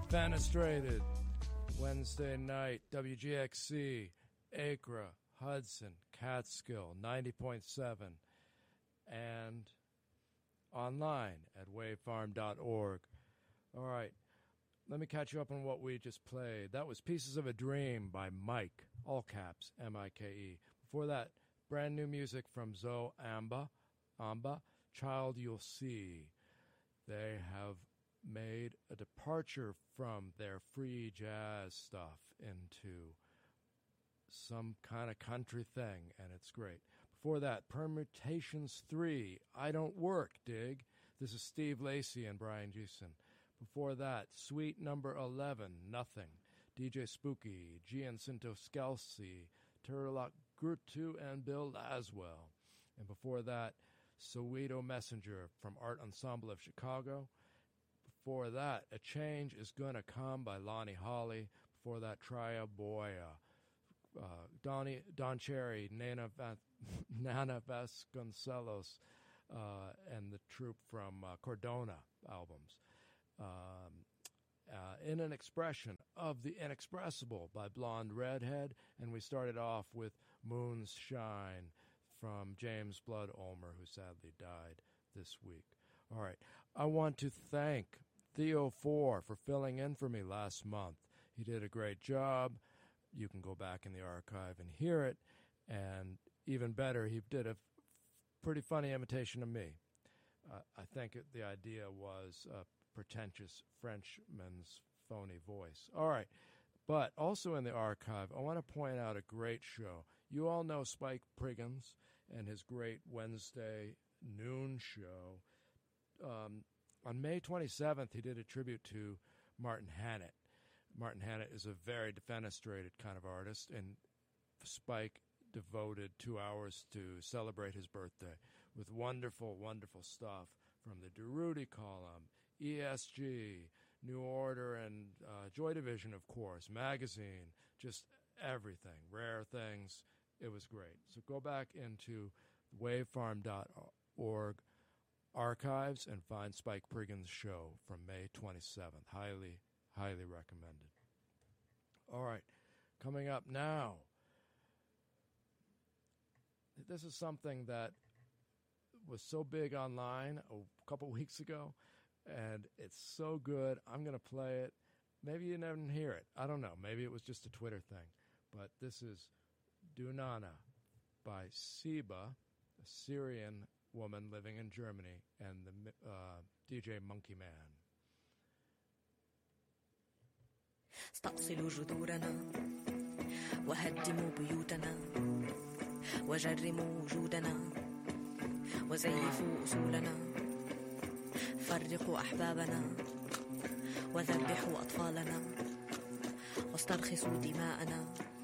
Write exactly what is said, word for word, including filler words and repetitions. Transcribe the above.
Defenestrated, Wednesday night, W G X C, Acre, Hudson, Catskill, ninety point seven, and online at wavefarm dot org. All right, let me catch you up on what we just played. That was Pieces of a Dream by Mike, all caps, M I K E. Before that, brand new music from Zoe Amba, Amba, Child You'll See. They have made a departure from their free jazz stuff into some kind of country thing, and it's great. Before that, Permutations three, I Don't Work, dig? This is Steve Lacy and Brian Gieson. Before that, Suite Number eleven, Nothing, D J Spooky, Giancinto Scalzi, Turlock Gurtu, and Bill Laswell. And before that, Soweto Messenger from Art Ensemble of Chicago. Before that, A Change Is Gonna Come by Lonnie Holly. Before that, Tria Boya, uh, Donnie, Don Cherry, Nana, Va- Nana Vasconcelos, uh, and the troupe from uh, Cordona albums. Um, uh, In an Expression of the Inexpressible by Blonde Redhead. And we started off with Moon's Shine from James Blood Ulmer, who sadly died this week. All right. I want to thank Theo Four for filling in for me last month. He did a great job. You can go back in the archive and hear it. And even better, he did a f- pretty funny imitation of me. Uh, I think it, the idea was a pretentious Frenchman's phony voice. All right. But also in the archive, I want to point out a great show. You all know Spike Priggins and his great Wednesday noon show. Um, on May twenty-seventh, he did a tribute to Martin Hannett. Martin Hannett is a very defenestrated kind of artist, and Spike devoted two hours to celebrate his birthday with wonderful, wonderful stuff from the Durruti column, E S G, New Order, and uh, Joy Division, of course, magazine, just everything, rare things. It was great. So go back into wavefarm dot org archives and find Spike Priggins' show from May twenty-seventh. Highly, highly recommended. All right, coming up now. This is something that was so big online a couple weeks ago, and it's so good. I'm going to play it. Maybe you didn't hear it. I don't know. Maybe it was just a Twitter thing. But this is Dunana by Siba, a Syrian woman living in Germany, and the uh, D J Monkey Man. استأصلوا جذورنا وهدموا بيوتنا وجرموا وجودنا وزيفوا أصولنا فرقوا أحبابنا وذبحوا أطفالنا واسترخصوا دماءنا